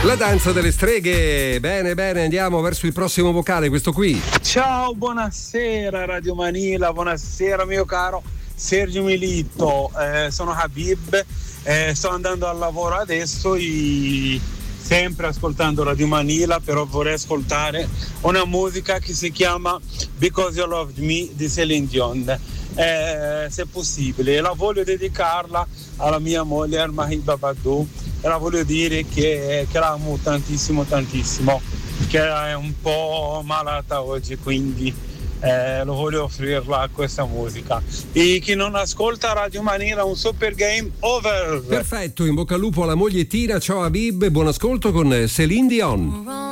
La danza delle streghe. Bene, andiamo verso il prossimo vocale, questo qui. Ciao, buonasera Radio Manila, buonasera mio caro Sergio Milito, sono Habib, sto andando al lavoro adesso e sempre ascoltando Radio Manila, però vorrei ascoltare una musica che si chiama Because You Loved Me di Celine Dion, se possibile. La voglio dedicarla alla mia moglie Mahiba Badou e la voglio dire che la amo tantissimo, che è un po' malata oggi, quindi lo voglio offrirla questa musica. E chi non ascolta Radio Manila, un super game over. Perfetto, in bocca al lupo alla mogliettina. Ciao Habib, buon ascolto con Celine Dion.